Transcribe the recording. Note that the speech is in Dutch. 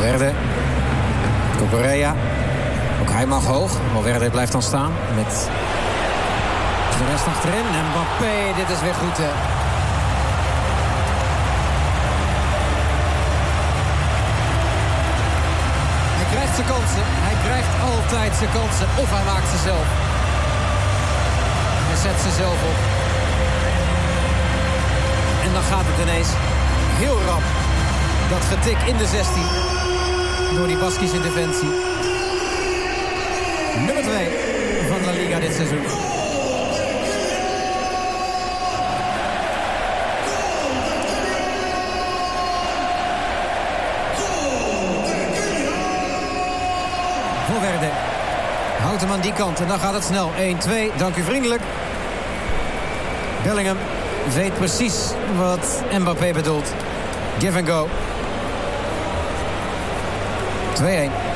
Valverde. Correa. Ook hij mag hoog. Valverde blijft dan staan met de rest achterin. En Mbappé, dit is weer goed, hè. Hij krijgt zijn kansen. Hij krijgt altijd zijn kansen. Of hij maakt ze zelf. Hij zet ze zelf op. En dan gaat het ineens heel rap. Dat getik in de 16. Door die Baskische defensie. Nummer 2 van La Liga dit seizoen. Valverde houdt hem aan die kant en dan gaat het snel. 1-2, dank u vriendelijk. Bellingham weet precies wat Mbappé bedoelt. Give and go. 2-1.